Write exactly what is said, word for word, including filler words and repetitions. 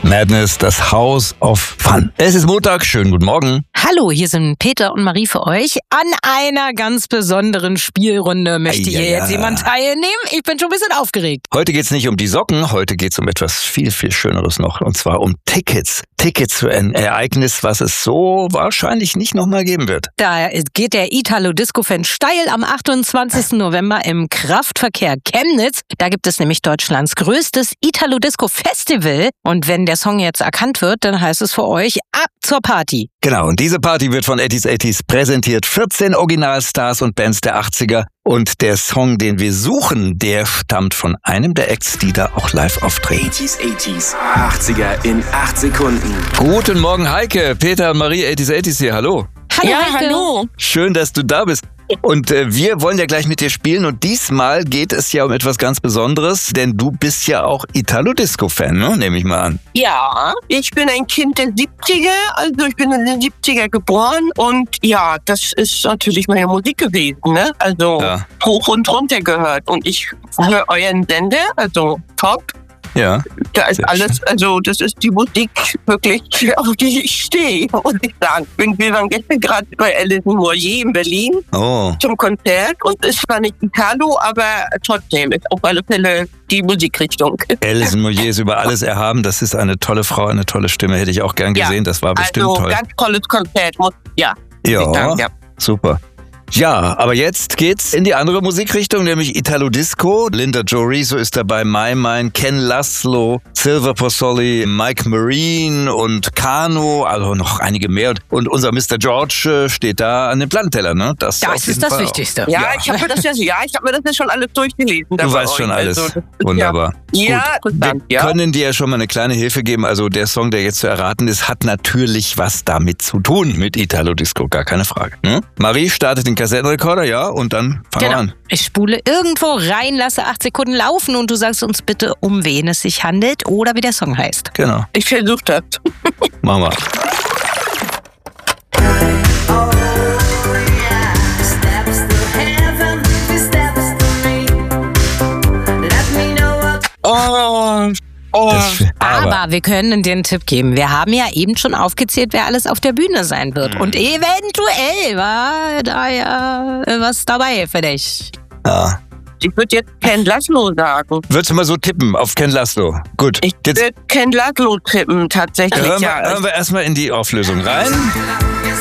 Madness, das House of Fun. Es ist Montag, schönen guten Morgen. Hallo, hier sind Peter und Marie für euch. An einer ganz besonderen Spielrunde möchte hier Eieiei. jetzt jemand teilnehmen. Ich bin schon ein bisschen aufgeregt. Heute geht's nicht um die Socken, heute geht's um etwas viel, viel Schöneres noch. Und zwar um Tickets. Tickets für ein Ereignis, was es so wahrscheinlich nicht nochmal geben wird. Da geht der Italo-Disco-Fan steil am achtundzwanzigsten November im Kraftverkehr Chemnitz. Da gibt es nämlich Deutschlands größtes Italo-Disco-Festival. Und wenn der Song jetzt erkannt wird, dann heißt es für euch ab zur Party. Genau, und diese Party wird von Ettis Ettis präsentiert. vierzehn Originalstars und Bands der achtziger. Und der Song, den wir suchen, der stammt von einem der Acts, die da auch live auftreten. Ettis Ettis, achtziger in acht Sekunden. Guten Morgen, Heike, Peter und Marie, Ettis Ettis hier, hallo. Hallo, Ja, Heike. hallo. Schön, dass du da bist. Und äh, wir wollen ja gleich mit dir spielen und diesmal geht es ja um etwas ganz Besonderes, denn du bist ja auch Italo-Disco-Fan, ne? Nehme ich mal an. Ja, ich bin ein Kind der siebziger, also ich bin in den siebziger geboren und ja, das ist natürlich meine Musik gewesen, ne? Also Ja. hoch und runter gehört und ich höre euren Sender, also top. Ja. Da ist Sehr alles, also das ist die Musik wirklich, auf die ich stehe, muss ich sagen. Bin- Wir waren gestern gerade bei Alison Moyer in Berlin Oh. zum Konzert und es war nicht Italo, aber trotzdem ist auf alle Fälle die Musikrichtung. Alison Moyer ist über alles erhaben. Das ist eine tolle Frau, eine tolle Stimme. Hätte ich auch gern Ja. gesehen. Das war bestimmt Also toll. ganz tolles Konzert, muss, ja. Ja, ich sagen, ja. super. Ja, aber jetzt geht's in die andere Musikrichtung, nämlich Italo-Disco. Linda Joe-Riso ist dabei, My Mind, Ken Laszlo, Silver Pozzoli, Mike Marine und Kano, also noch einige mehr. Und unser Mister George äh, steht da an dem Plattenteller, ne? Das, auf Das jeden ist das Fall auch. Wichtigste. Ja, Ja. ich habe mir das ja, ja, ich habe mir das ja schon alles durchgelesen. da Du bei weißt euch. schon alles. Also, das ist Wunderbar. Ja, ja Gut. interessant, Wir ja. können dir ja schon mal eine kleine Hilfe geben. Also der Song, der jetzt zu erraten ist, hat natürlich was damit zu tun mit Italo-Disco, gar keine Frage. Ne? Marie startet den Kassettenrekorder, ja, und dann fangen wir Genau. an. Ich spule irgendwo rein, lasse acht Sekunden laufen und du sagst uns bitte, um wen es sich handelt oder wie der Song heißt. Genau, Ich versuche das. machen wir. Oh, oh. Das, aber, Aber wir können dir einen Tipp geben. Wir haben ja eben schon aufgezählt, wer alles auf der Bühne sein wird. Und eventuell war da ja was dabei für dich. ja. Ich würde jetzt Ken Laszlo sagen. Würdest du mal so tippen auf Ken Laszlo? Gut, Ich jetzt würde Ken Laszlo tippen, tatsächlich. hören wir, ja. hören wir erstmal in die Auflösung rein.